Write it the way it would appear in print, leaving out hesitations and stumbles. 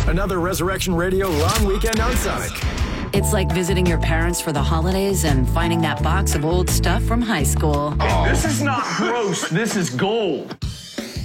Another Resurrection Radio long weekend on Sonic. It's like visiting your parents for the holidays and finding that box of old stuff from high school. This is not gross. This is gold.